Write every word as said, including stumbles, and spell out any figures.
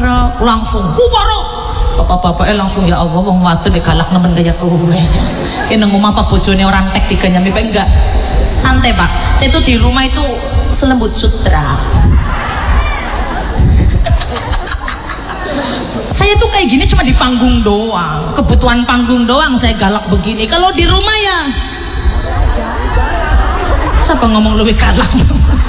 bubar langsung bubar. Bapak-bapak langsung ya Allah wong wadon nek galak nemen kaya kowe. Kene ngomong apa bojone orang tek tiga nyampe enggak. Santai Pak. Saya itu di rumah itu selembut sutra. Saya tuh kayak gini cuma di panggung doang, kebutuhan panggung doang saya galak begini. Kalau di rumah ya siapa ngomong lebih galak?